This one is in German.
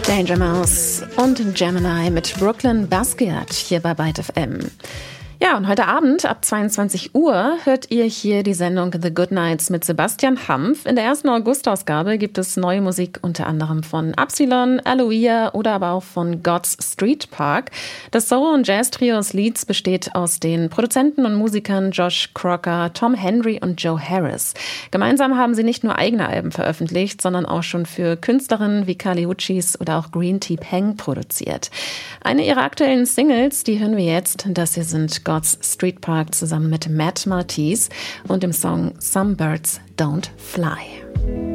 Danger Mouse und Gemini mit Brooklyn Basquiat hier bei Byte FM. Ja, und heute Abend ab 22 Uhr hört ihr hier die Sendung The Good Nights mit Sebastian Hampf. In der ersten August-Ausgabe gibt es neue Musik unter anderem von Absilon, Aloia oder aber auch von God's Street Park. Das Soul- und Jazz-Trio Leeds besteht aus den Produzenten und Musikern Josh Crocker, Tom Henry und Joe Harris. Gemeinsam haben sie nicht nur eigene Alben veröffentlicht, sondern auch schon für Künstlerinnen wie Kali Uchis oder auch Green Tea Peng produziert. Eine ihrer aktuellen Singles, die hören wir jetzt, das hier sind God's Street Park zusammen mit Matt Maltese und dem Song Some Birds Don't Fly.